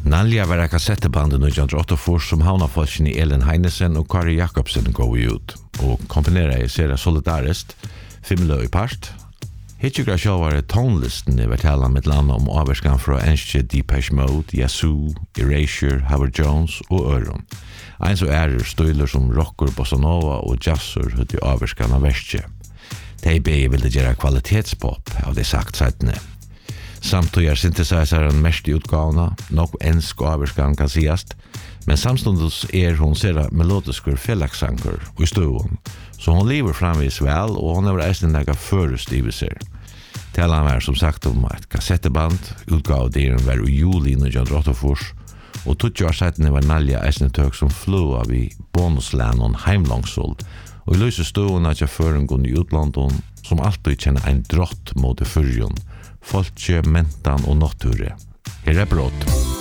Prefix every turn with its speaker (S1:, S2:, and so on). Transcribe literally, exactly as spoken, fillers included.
S1: Nalja var ett kassetteband i nittonhundraåttiofyra som havnafolkene Elin Heinesen og Kari Jakobsen går ut og komponerer i serie solidariskt, fem løy part. Hitchikra sjå var tonlisten i vertella med landa om averskan fra enskje Depeche Mode, Yazoo, Erasure, Howard Jones og Øron. Ein så er støyler som rocker, bossa nova og jazzur hutti averskan av verskje. De begge ville gjøre kvalitetspop av det sagt settene. Samtidig er synthesizeren mest i utgavene, nok ensk averskan kan siast, men samstundes er hun sera melodiskur fellaxsanker og i støvun, så hun lever framvis vel, og hun er eisen nega førest i viser. Talan var som sagt om et kassetteband, utgavdelen var i juli nittonhundraåttiofyra, og tutsi år settene var Nalja eisen tøk som flua vi bonuslænon heimlangshold, og i løse støvun at jeg føringon i utlandon, som alltid kjenner ein drott mot i fyrjon, folkje, mentan og natture. Her er brott.